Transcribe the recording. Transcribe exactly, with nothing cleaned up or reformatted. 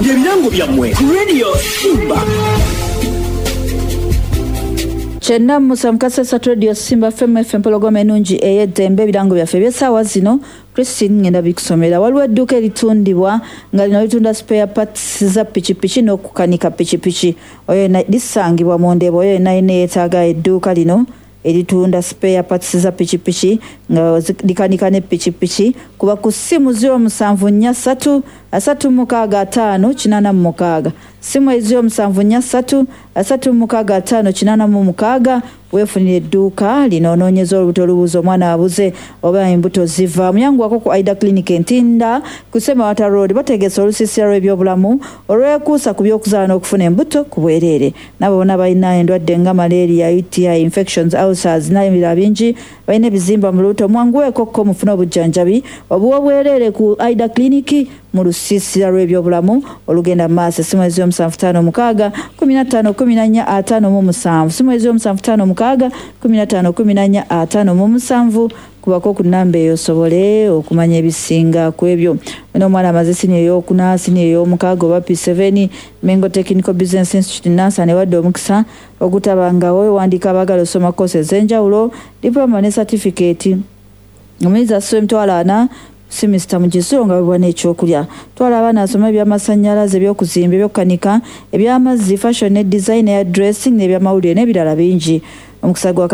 byebirango byammwe ku Radio Simba. Chena musa mkasesa Radio Simba F M F M pologoma enungi ey'eddembe ebirango byaffe eby'essaawa zino Christine ngenda bikusomera. Waliwo edduuka eritundibwa nga lino litunda spare parts za pikipiki n'okukanika pikipiki. Oyo lisangibwa mu Ndeeba. Oyo yenna yeetaaga edduuka lino eritunda spare parts za pikipiki nga likanika ne pikipiki kuba ku simu zero musanvu nnya ssatu asatu mukaaga ataano kinaana mu mukaaga, simu eziro musanvu nnya ssatu asatu mukaaga ataano kinaana mu mukaaga. Weefunira edduuka linonoonyeza olubuto olubuuza omwana abuze oba embuto ziva. Muyangu wako ku Aida Clinic Ntinda ku Semawata Road bategeeza olusiisira lw'ebyobulamu olwekuusa ku by'okuzaala n'okufuna embuto ku bwereere. Nabo bonna balina endwadde nga malaria, U T I, infections, ulcers n'ebirala bingi balina ebizimba mu lubuto. Mwanguweeko ko mufune obujjanjabi obuwa bwereere ku Aida Clinic mu lusiisira lw'ebyobulamu olugenda mu maaso. Simu eziro musanvu ttaano mukaaga kumi na ttaano kumi na nnya ataano mu musanvu, simu eziro musanvu ttaano mukaaga kumi na ttaano kumi na nnya ataano mu musanvu. Kubako ku nnamba eyo osobole okumanya ebisinga ku ebyo. Ono omwana amaze sini ey'okuna sini ey'omukaaga oba P seven Mengo Technical Business Institute Nansana wadde omukisa ogutabangawo wandiika abaagala osoma courses ez'enjawulo, diploma ne certificate. Omuyizi asuwa emitwalo ana semester mu Kisulo nga bwe n'ekyokulya. Twala abaana asoma eby'amasannyalaze, eby'okuzimba, eby'okukanika, eby'amazzi, fashion ne design, ya dressing n'ebyamawulire n'ebirala bingi. Omukisa gwa